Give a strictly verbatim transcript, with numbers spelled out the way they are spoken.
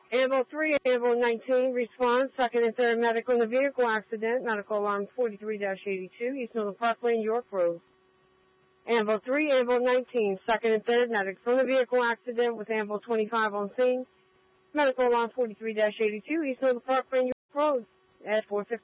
Ambo three, Ambo nineteen, response, second and third medical in the vehicle accident, medical alarm forty-three dash eighty-two, East Northern Park Lane, York Road. Ambo three, Ambo nineteen, second and third medics from the vehicle accident with Ambo twenty-five on scene, medical alarm forty-three dash eighty-two, East Northern Park Lane, York Road, at four fifty.